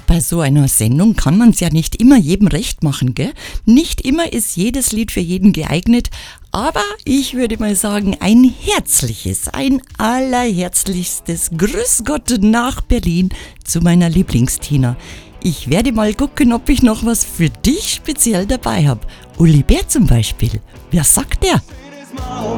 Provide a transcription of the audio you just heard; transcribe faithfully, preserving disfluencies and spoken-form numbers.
Bei so einer Sendung kann man es ja nicht immer jedem recht machen, gell? Nicht immer ist jedes Lied für jeden geeignet, aber ich würde mal sagen, ein herzliches, ein allerherzlichstes Grüß Gott nach Berlin zu meiner Lieblingstina. Ich werde mal gucken, ob ich noch was für dich speziell dabei habe. Uli Bär zum Beispiel. Wer sagt der?